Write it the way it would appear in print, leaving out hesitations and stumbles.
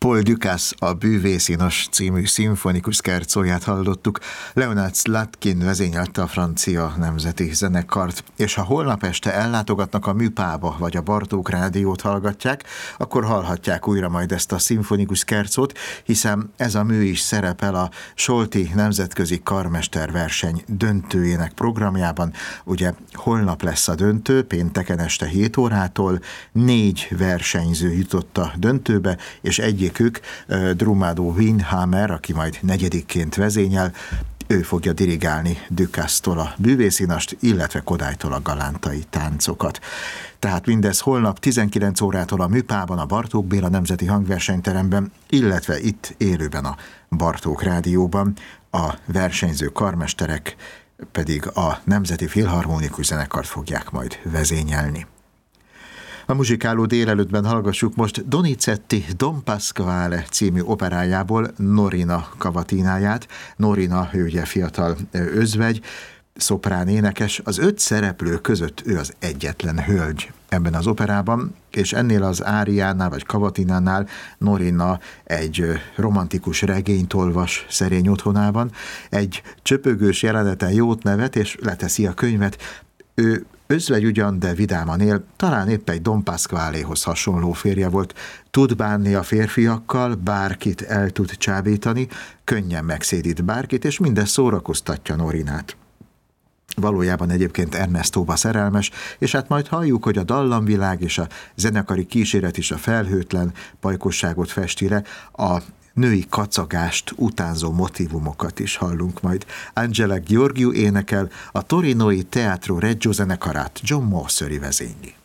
Paul Dukas a Bűvészinos című szimfonikus szkercóját hallottuk. Leonard Slatkin vezényelte a francia nemzeti zenekart, és ha holnap este ellátogatnak a Műpába, vagy a Bartók Rádiót hallgatják, akkor hallhatják újra majd ezt a szimfonikus szkercót, hiszen ez a mű is szerepel a Solti Nemzetközi Karmesterverseny döntőjének programjában. Ugye holnap lesz a döntő, pénteken este 7 órától, 4 versenyző jutott a döntőbe, és egyikük Drumado Winhammer, aki majd negyedikként vezényel, ő fogja dirigálni Dukastól a bűvészinast, illetve Kodálytól a galántai táncokat. Tehát mindez holnap 19 órától a Műpában, a Bartók Béla Nemzeti Hangversenyteremben, illetve itt élőben a Bartók Rádióban. A versenyző karmesterek pedig a Nemzeti Filharmonikus Zenekart fogják majd vezényelni. A muzsikáló délelőttben hallgassuk most Donizetti Don Pasquale című operájából Norina kavatínáját. Norina, ő ugye fiatal özvegy, szoprán énekes, az 5 szereplő között ő az egyetlen hölgy ebben az operában, és ennél az áriánál vagy kavatinánál Norina egy romantikus regényt olvas szerény otthonában, egy csöpögős jeleneten jót nevet, és leteszi a könyvet. Ő özvegy ugyan, de vidáman él, talán épp egy Don Pasqualéhoz hasonló férje volt, tud bánni a férfiakkal, bárkit el tud csábítani, könnyen megszédít bárkit, és mindez szórakoztatja Norinát. Valójában egyébként Ernestóba szerelmes, és hát majd halljuk, hogy a dallamvilág és a zenekari kíséret is a felhőtlen pajkosságot festi le, a női kacagást utánzó motívumokat is hallunk majd. Angela Gheorghiu énekel, a torinoi Teatro Regio zenekarát John Mauceri vezényli.